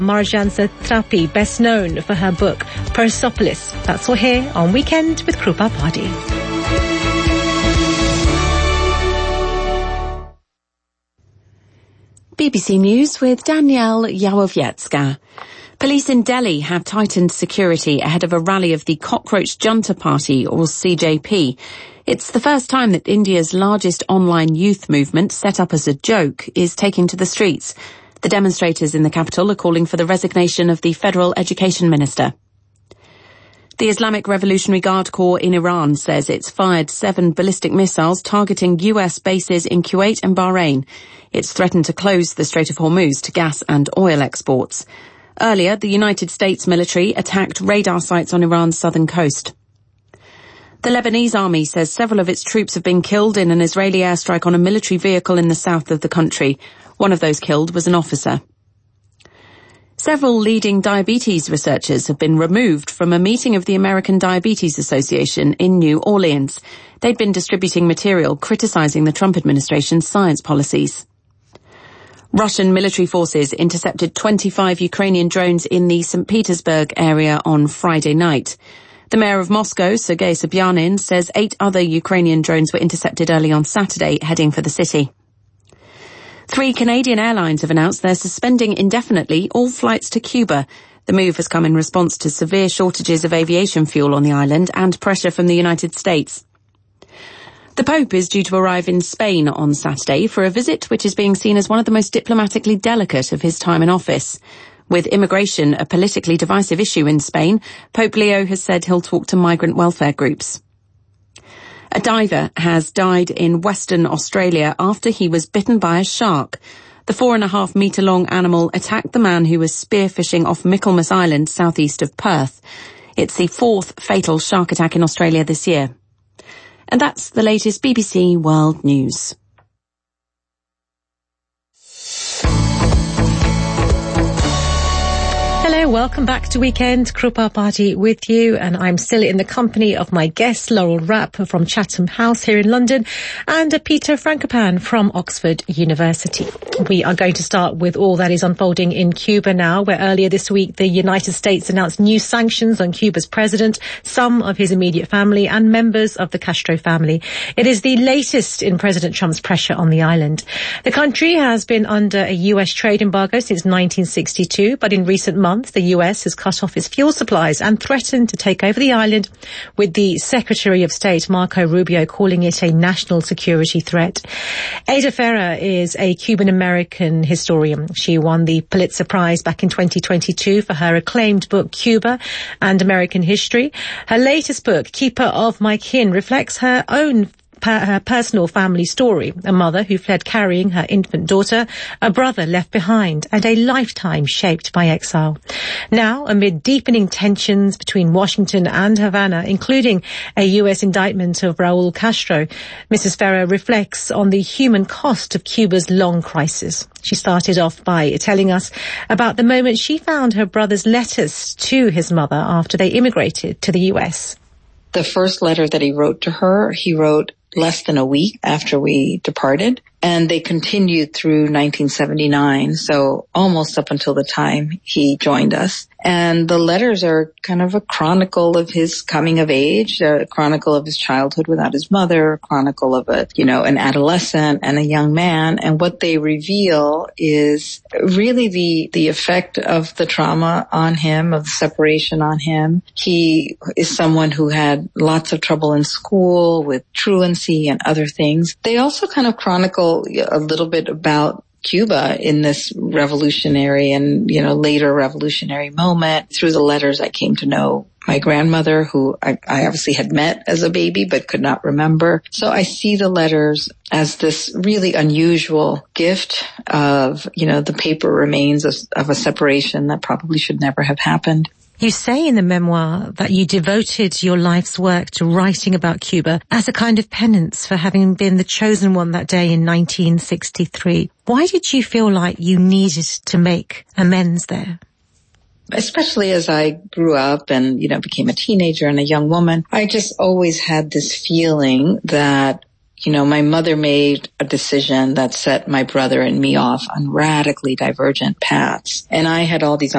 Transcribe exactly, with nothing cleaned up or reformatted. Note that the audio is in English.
Marjan Satrapi, best known for her book Persepolis. That's all here on Weekend with Krupa Party. B B C News with Danielle Yawowiecka. Police in Delhi have tightened security ahead of a rally of the Cockroach Junta Party, or C J P. It's the first time that India's largest online youth movement, set up as a joke, is taking to the streets. The demonstrators in the capital are calling for the resignation of the Federal Education Minister. The Islamic Revolutionary Guard Corps in Iran says it's fired seven ballistic missiles targeting U S bases in Kuwait and Bahrain. It's threatened to close the Strait of Hormuz to gas and oil exports. Earlier, the United States military attacked radar sites on Iran's southern coast. The Lebanese army says several of its troops have been killed in an Israeli airstrike on a military vehicle in the south of the country. One of those killed was an officer. Several leading diabetes researchers have been removed from a meeting of the American Diabetes Association in New Orleans. They'd been distributing material criticizing the Trump administration's science policies. Russian military forces intercepted twenty-five Ukrainian drones in the Saint Petersburg area on Friday night. The mayor of Moscow, Sergei Sobyanin, says eight other Ukrainian drones were intercepted early on Saturday, heading for the city. Three Canadian airlines have announced they're suspending indefinitely all flights to Cuba. The move has come in response to severe shortages of aviation fuel on the island and pressure from the United States. The Pope is due to arrive in Spain on Saturday for a visit which is being seen as one of the most diplomatically delicate of his time in office. With immigration a politically divisive issue in Spain, Pope Leo has said he'll talk to migrant welfare groups. A diver has died in Western Australia after he was bitten by a shark. The four and a half metre long animal attacked the man who was spearfishing off Michaelmas Island, southeast of Perth. It's the fourth fatal shark attack in Australia this year. And that's the latest B B C World News. Hello, welcome back to Weekend Krupa Party with you, and I'm still in the company of my guest Laurel Rapp from Chatham House here in London and Peter Frankopan from Oxford University. We are going to start with all that is unfolding in Cuba now, where earlier this week the United States announced new sanctions on Cuba's president, some of his immediate family and members of the Castro family. It is the latest in President Trump's pressure on the island. The country has been under a U S trade embargo since nineteen sixty-two, but in recent months the U S has cut off its fuel supplies and threatened to take over the island, with the Secretary of State, Marco Rubio, calling it a national security threat. Ada Ferrer is a Cuban-American historian. She won the Pulitzer Prize back in twenty twenty-two for her acclaimed book, Cuba and American History. Her latest book, Keeper of My Kin, reflects her own her personal family story, a mother who fled carrying her infant daughter, a brother left behind, and a lifetime shaped by exile. Now, amid deepening tensions between Washington and Havana, including a U S indictment of Raul Castro, Missus Ferrer reflects on the human cost of Cuba's long crisis. She started off by telling us about the moment she found her brother's letters to his mother after they immigrated to the U S. The first letter that he wrote to her, he wrote less than a week after we departed, and they continued through nineteen seventy-nine, so almost up until the time he joined us. And the letters are kind of a chronicle of his coming of age, a chronicle of his childhood without his mother, a chronicle of a, you know, an adolescent and a young man. And what they reveal is really the, the effect of the trauma on him, of the separation on him. He is someone who had lots of trouble in school with truancy and other things. They also kind of chronicle a little bit about Cuba in this revolutionary and, you know, later revolutionary moment. Through the letters, I came to know my grandmother, who I, I obviously had met as a baby but could not remember. So I see the letters as this really unusual gift of, you know, the paper remains of, of a separation that probably should never have happened. You say in the memoir that you devoted your life's work to writing about Cuba as a kind of penance for having been the chosen one that day in nineteen sixty-three. Why did you feel like you needed to make amends there? Especially as I grew up and, you know, became a teenager and a young woman, I just always had this feeling that, you know, my mother made a decision that set my brother and me off on radically divergent paths. And I had all these